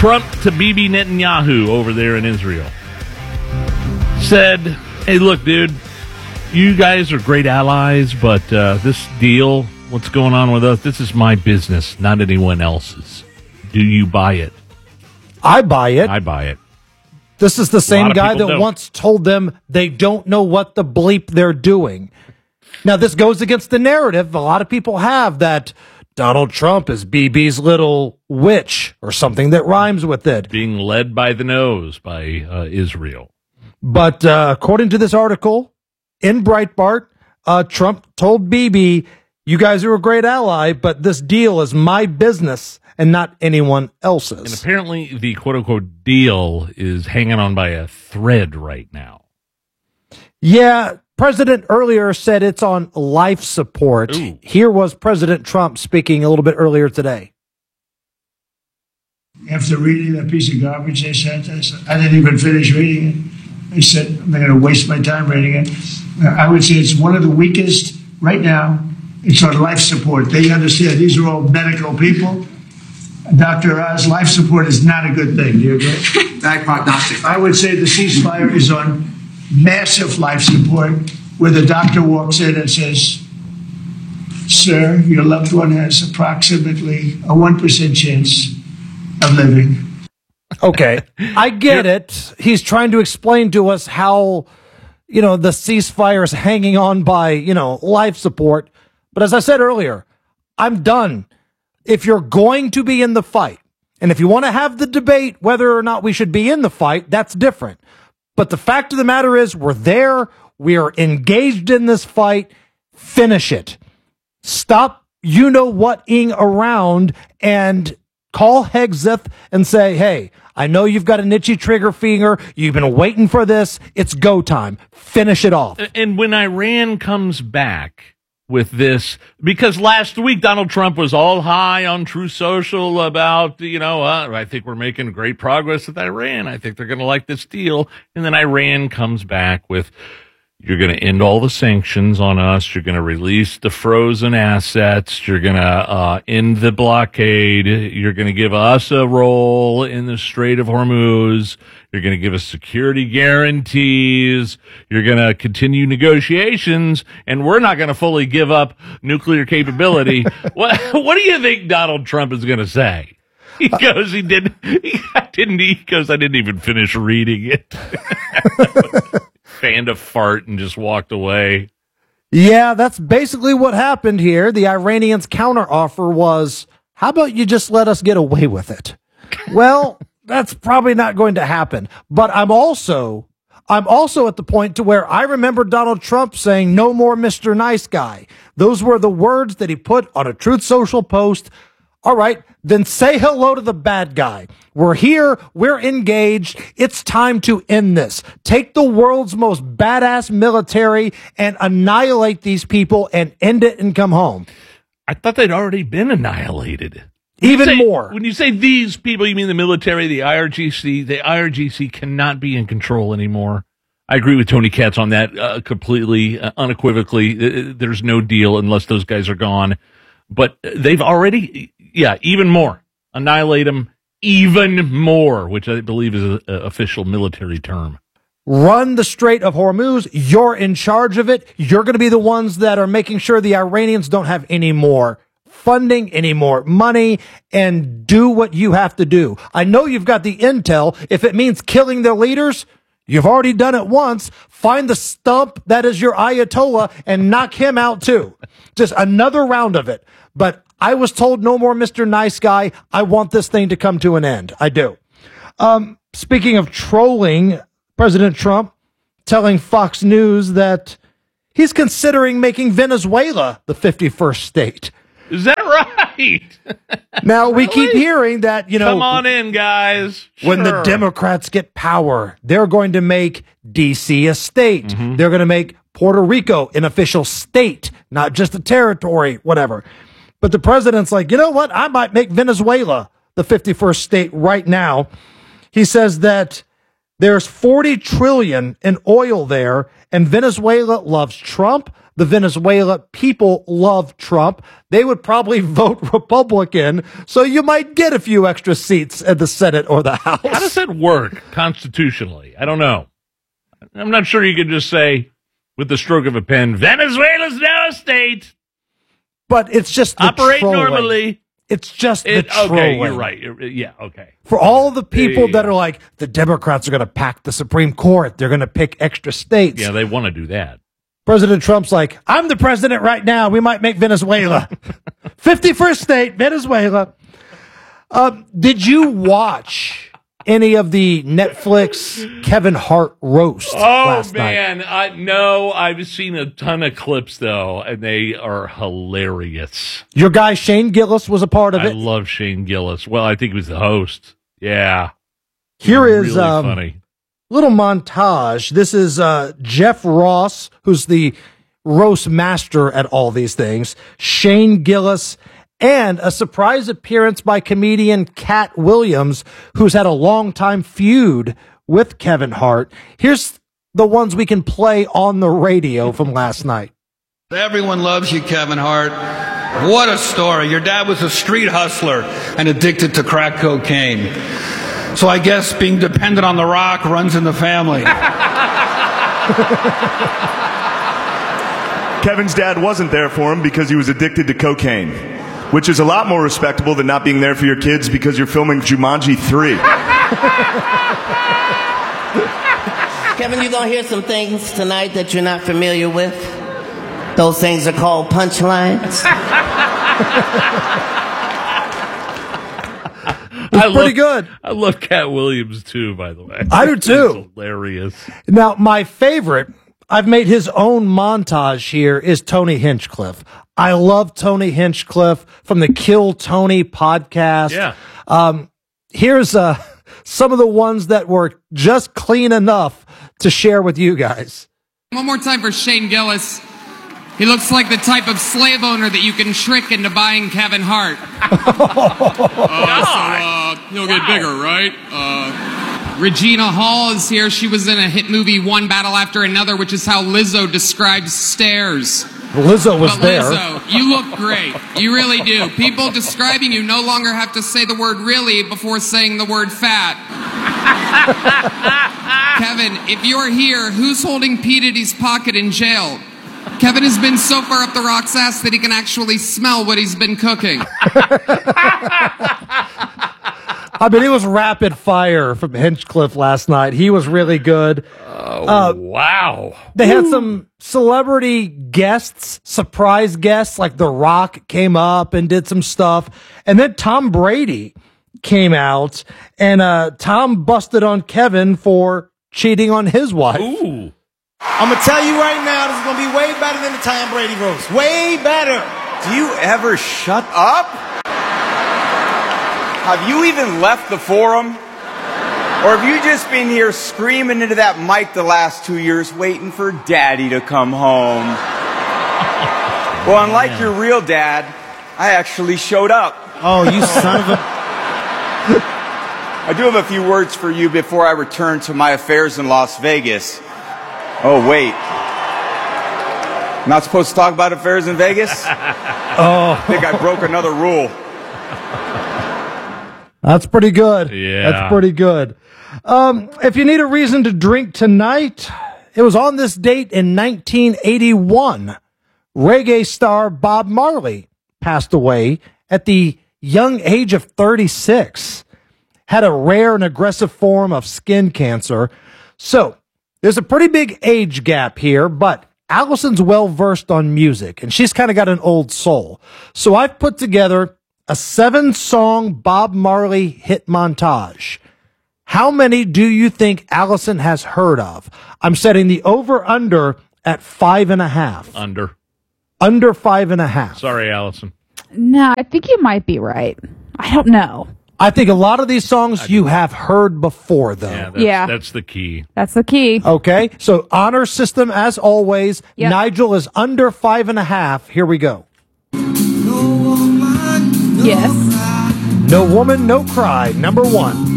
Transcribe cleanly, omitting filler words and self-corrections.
Trump to Bibi Netanyahu over there in Israel. Said, hey, look, dude, you guys are great allies, but this deal, what's going on with us, this is my business, not anyone else's. Do you buy it? I buy it. I buy it. This is the same guy that once told them they don't know what the bleep they're doing. Now, this goes against the narrative a lot of people have that Donald Trump is Bibi's little witch or something that rhymes with it. Being led by the nose by Israel. But according to this article in Breitbart, Trump told Bibi, you guys are a great ally, but this deal is my business and not anyone else's. And apparently the quote-unquote deal is hanging on by a thread right now. Yeah, President earlier said it's on life support. Ooh. Here was President Trump speaking a little bit earlier today. After reading that piece of garbage they sent us, I didn't even finish reading it. I said, I'm not going to waste my time reading it. I would say it's one of the weakest right now. It's on life support. They understand these are all medical people. Dr. Oz, life support is not a good thing. Do you agree? Bad prognostic. I would say the ceasefire is on massive life support, where the doctor walks in and says, sir, your loved one has approximately a 1% chance of living. Okay, I get it. He's trying to explain to us how, the ceasefire is hanging on by, life support. But as I said earlier, I'm done. If you're going to be in the fight, and if you want to have the debate whether or not we should be in the fight, that's different. But the fact of the matter is, we're there. We are engaged in this fight. Finish it. Stop, what-ing around and call Hegseth and say, hey, I know you've got an itchy trigger finger. You've been waiting for this. It's go time. Finish it off. And when Iran comes back with this, because last week Donald Trump was all high on Truth Social about, I think we're making great progress with Iran. I think they're going to like this deal. And then Iran comes back with, you're going to end all the sanctions on us. You're going to release the frozen assets. You're going to end the blockade. You're going to give us a role in the Strait of Hormuz. You're going to give us security guarantees. You're going to continue negotiations, and we're not going to fully give up nuclear capability. What do you think Donald Trump is going to say? He goes, I didn't even finish reading it. Fanned a fart and just walked away. Yeah, that's basically what happened here. The Iranians' counteroffer was, how about you just let us get away with it? Well, that's probably not going to happen. But I'm also at the point to where I remember Donald Trump saying, no more Mr. Nice Guy. Those were the words that he put on a Truth Social post. All right, then say hello to the bad guy. We're here. We're engaged. It's time to end this. Take the world's most badass military and annihilate these people and end it and come home. I thought they'd already been annihilated. Even more. When you say these people, you mean the military, the IRGC. The IRGC cannot be in control anymore. I agree with Tony Katz on that completely, unequivocally. There's no deal unless those guys are gone. But they've already, even more. Annihilate them even more, which I believe is an official military term. Run the Strait of Hormuz. You're in charge of it. You're going to be the ones that are making sure the Iranians don't have any more funding, any more money, and do what you have to do. I know you've got the intel. If it means killing their leaders, you've already done it once. Find the stump that is your Ayatollah and knock him out too. Just another round of it. But I was told no more Mr. Nice Guy. I want this thing to come to an end. I do. Speaking of trolling, President Trump telling Fox News that he's considering making Venezuela the 51st state. Is that right? Now, we keep hearing that, come on in, guys. When the Democrats get power, they're going to make D.C. a state. Mm-hmm. They're going to make Puerto Rico an official state, not just a territory, whatever. But the president's like, you know what? I might make Venezuela the 51st state right now. He says that there's $40 trillion in oil there, and Venezuela loves Trump. the Venezuela people love Trump. They would probably vote Republican, so you might get a few extra seats at the Senate or the House. How does that work constitutionally? I don't know. I'm not sure you could just say, with the stroke of a pen, Venezuela's now a state. But it's just the Operate trolling. normally. It's just the trolling. Okay, you're right. Yeah, okay. For all the people that are like, the Democrats are going to pack the Supreme Court. They're going to pick extra states. Yeah, they want to do that. President Trump's like, I'm the president right now. We might make Venezuela. 51st state, Venezuela. Did you watch any of the Netflix Kevin Hart roast last night? No, I've seen a ton of clips, though, and they are hilarious. Your guy Shane Gillis was a part of I it. love Shane Gillis. Well, I think he was the host. Yeah. Here is really funny. Little montage. This is Jeff Ross, who's the roast master at all these things, Shane Gillis, and a surprise appearance by comedian Cat Williams, who's had a long-time feud with Kevin Hart. Here's the ones we can play on the radio from last night. Everyone loves you, Kevin Hart. What a story. Your dad was a street hustler and addicted to crack cocaine. So I guess being dependent on The Rock runs in the family. Kevin's dad wasn't there for him because he was addicted to cocaine, which is a lot more respectable than not being there for your kids because you're filming Jumanji 3. Kevin, you're going to hear some things tonight that you're not familiar with. Those things are called punchlines. Pretty good. I love Cat Williams, too, by the way. I do, too. It's hilarious. Now, my favorite, I've made his own montage here, is Tony Hinchcliffe. I love Tony Hinchcliffe from the Kill Tony podcast. Yeah. Here's some of the ones that were just clean enough to share with you guys. One more time for Shane Gillis. He looks like the type of slave owner that you can trick into buying Kevin Hart. He'll get bigger, right? Regina Hall is here. She was in a hit movie, One Battle After Another, which is how Lizzo describes stairs. Lizzo was there. Lizzo, you look great. You really do. People describing you no longer have to say the word really before saying the word fat. Kevin, if you're here, who's holding P. Diddy's pocket in jail? Kevin has been so far up the Rock's ass that he can actually smell what he's been cooking. I mean, it was rapid fire from Hinchcliffe last night. He was really good. Wow. They had some celebrity guests, surprise guests, like The Rock came up and did some stuff. And then Tom Brady came out, and Tom busted on Kevin for cheating on his wife. Ooh. I'm going to tell you right now, this is going to be way better than the Tom Brady roast. Way better. Do you ever shut up? Have you even left the forum? Or have you just been here screaming into that mic the last 2 years waiting for daddy to come home? Well, unlike your real dad, I actually showed up. Oh, you son of a... I do have a few words for you before I return to my affairs in Las Vegas. Oh, wait. Not supposed to talk about affairs in Vegas? I think I broke another rule. That's pretty good. Yeah. That's pretty good. If you need a reason to drink tonight, it was on this date in 1981. Reggae star Bob Marley passed away at the young age of 36. Had a rare and aggressive form of skin cancer. So, there's a pretty big age gap here, but Allison's well-versed on music, and she's kind of got an old soul. So I've put together a 7-song Bob Marley hit montage. How many do you think Allison has heard of? I'm setting the over-under at 5.5. Under 5.5. Sorry, Allison. No, I think you might be right. I don't know. I think a lot of these songs you have heard before, though. Yeah, that's the key. That's the key. Okay, so honor system as always. Yep. Nigel is under 5.5. Here we go. Yes. No Woman, No Cry, number 1.